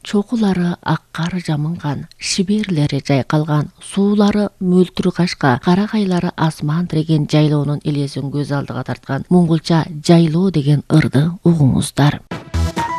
чокулары ак кар жамынган, шиберлери жайкалган, суулары мөлтүр кашка, карагайлары асман тиреген жайлоонун элесин көз алдыга тарткан моңголча жайлоо деген ырды угуңуздар.